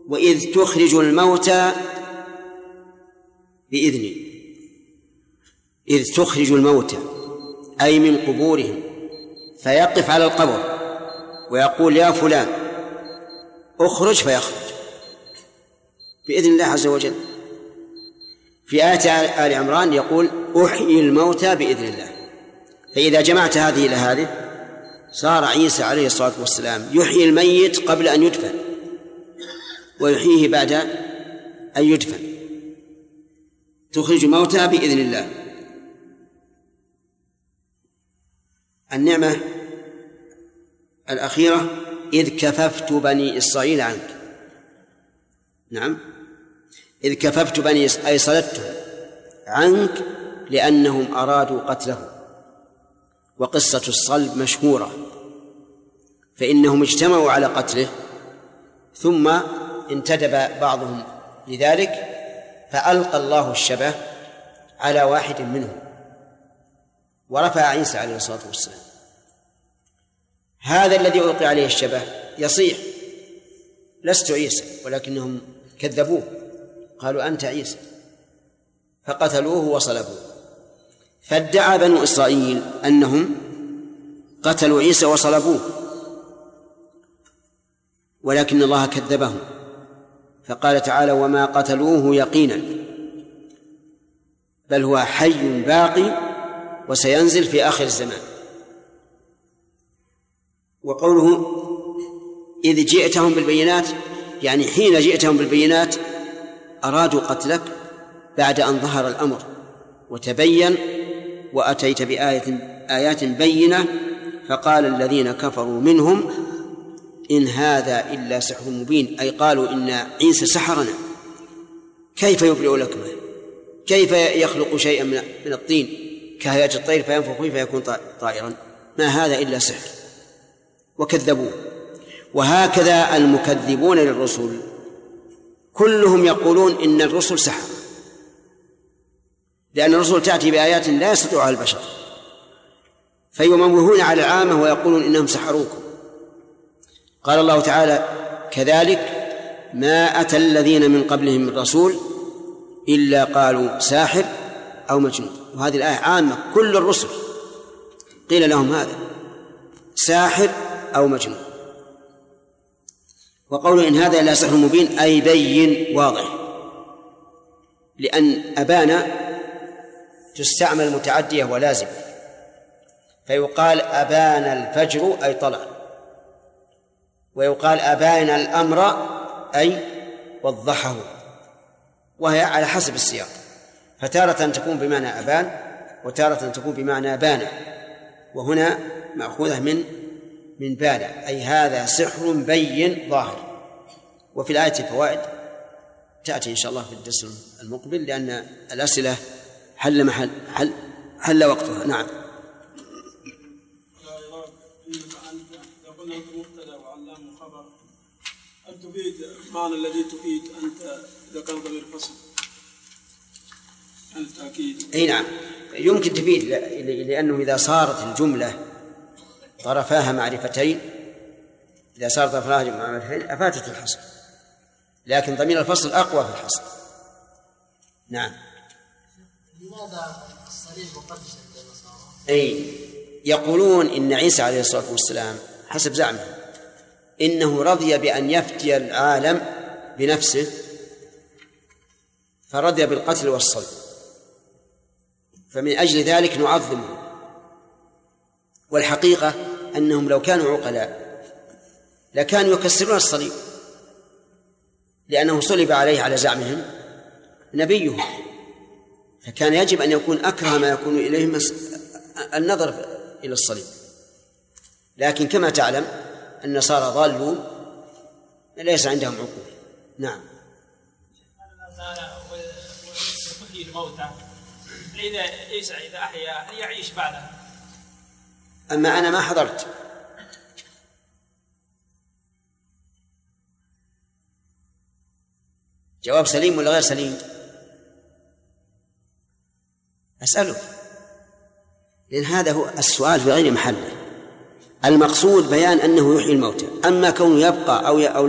وإذ تخرج الموتى بإذنه. إذ تخرج الموتى أي من قبورهم، فيقف على القبر ويقول يا فلان اخرج فيخرج بإذن الله عز وجل. في آية آل عمران يقول أحيي الموتى بإذن الله. فإذا جمعت هذه إلى هذه صار عيسى عليه الصلاة والسلام يحيي الميت قبل أن يدفن ويحييه بعد أن يدفن. تخرج الموتى بإذن الله. النعمة الأخيرة إذ كففت بني إسرائيل عنك. نعم، إذ كففت بني أي صلتهم عنك لأنهم أرادوا قتله. وقصة الصلب مشهورة، فإنهم اجتمعوا على قتله ثم انتدب بعضهم لذلك فألقى الله الشبه على واحد منهم ورفع عيسى عليه الصلاة والسلام. هذا الذي ألقي عليه الشبه يصيح لست عيسى، ولكنهم كذبوه قالوا أنت عيسى فقتلوه وصلبوه. فادعى بنو إسرائيل أنهم قتلوا عيسى وصلبوه، ولكن الله كذبهم فقال تعالى وما قتلوه يقينا بل هو حي باقي وسينزل في آخر الزمان. وقوله إذ جئتهم بالبينات يعني حين جئتهم بالبينات أرادوا قتلك بعد أن ظهر الأمر وتبين وأتيت بآيات بينة. فقال الذين كفروا منهم إن هذا إلا سحر مبين، أي قالوا إن عيسى سحرنا، كيف يبرئ لكمه، كيف يخلق شيئا من الطين كهيئة الطير فينفخ فيه فيكون طائرا، ما هذا إلا سحر. وكذبوه. وهكذا المكذبون للرسل كلهم يقولون إن الرسل سحر، لأن الرسل تأتي بآيات لا يستطيعها البشر فيموهون على العامة ويقولون إنهم سحروكم. قال الله تعالى كذلك ما أتى الذين من قبلهم من رسول إلا قالوا ساحر أو مجنون. وهذه الآية عامة كل الرسل قيل لهم هذا ساحر أو مجنون. وقولوا إن هذا لا سحر مبين أي بين واضح، لأن أبانا تستعمل متعدية ولازمة، فيقال أبان الفجر أي طلع، ويقال أبان الأمر أي وضحه، وهي على حسب السياق، فتارة تكون بمعنى أبان وتارة تكون بمعنى بان، وهنا مأخوذة من بان أي هذا سحر بين ظاهر. وفي الآية فوائد تأتي إن شاء الله في الدرس المقبل، لأن الأسئلة حل وقتها. نعم. قلنا أنت مبتدأ وعلام خبر، هل تفيد معنى الذي تفيد أنت إذا كان ضمير فصل؟ التأكيد. أي نعم يمكن تفيد، لأنه إذا صارت الجملة طرفاها معرفتين، إذا صارت طرفاها معرفتين أفادت الحصر، لكن ضمير الفصل أقوى في الحصر. نعم. لماذا الصليب مقدس عند النصارى؟ أي يقولون إن عيسى عليه الصلاة والسلام حسب زعمه إنه رضي بأن يفتي العالم بنفسه، فرضي بالقتل والصلب، فمن أجل ذلك نعظمه. والحقيقة أنهم لو كانوا عقلاء لكانوا يكسرون الصليب، لأنه صلب عليه على زعمهم نبيه، فكان يجب أن يكون أكره ما يكون إليهم النظر إلى الصليب. لكن كما تعلم النصارى ضالون ليس عندهم عقول. نعم. وتحيي الموتى إذا أحيا يعيش بعده. أما أنا ما حضرت. جواب سليم ولا غير سليم؟ أسأله، لأن هذا هو السؤال في غير محله. المقصود بيان أنه يحيي الموتى، أما كونه يبقى أو